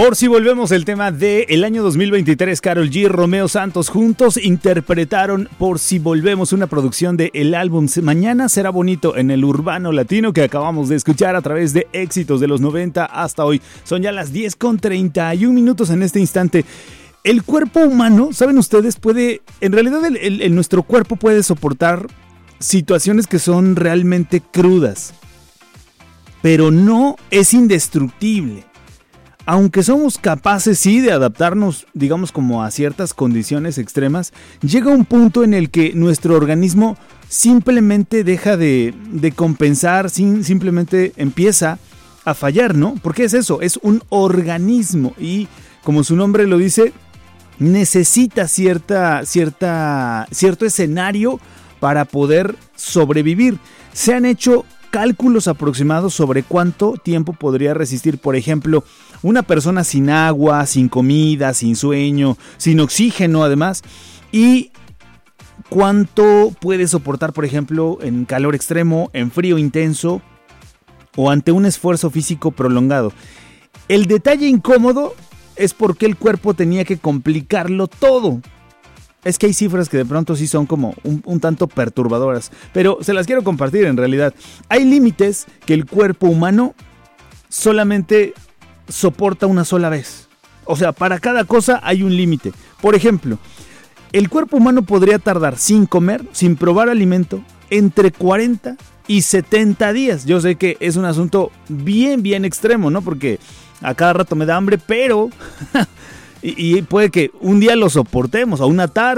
Por si volvemos, el tema del año 2023, Karol G y Romeo Santos juntos interpretaron Por si volvemos, una producción del álbum Mañana será bonito en el urbano latino que acabamos de escuchar a través de éxitos de los 90 hasta hoy. Son ya las 10:31 en este instante. El cuerpo humano, ¿saben ustedes? En realidad nuestro cuerpo puede soportar situaciones que son realmente crudas, pero no es indestructible. Aunque somos capaces, sí, de adaptarnos, digamos, como a ciertas condiciones extremas, llega un punto en el que nuestro organismo simplemente deja de compensar, simplemente empieza a fallar, ¿no? Porque es eso, es un organismo y, como su nombre lo dice, necesita cierto escenario para poder sobrevivir. Se han hecho cálculos aproximados sobre cuánto tiempo podría resistir, por ejemplo, una persona sin agua, sin comida, sin sueño, sin oxígeno además, y cuánto puede soportar, por ejemplo, en calor extremo, en frío intenso o ante un esfuerzo físico prolongado. El detalle incómodo es por qué el cuerpo tenía que complicarlo todo. Es que hay cifras que de pronto sí son como un tanto perturbadoras, pero se las quiero compartir en realidad. Hay límites que el cuerpo humano solamente soporta una sola vez. O sea, para cada cosa hay un límite. Por ejemplo, el cuerpo humano podría tardar sin comer, sin probar alimento, entre 40 y 70 días. Yo sé que es un asunto bien extremo, ¿no? Porque a cada rato me da hambre, pero... y puede que un día lo soportemos, o una tarde.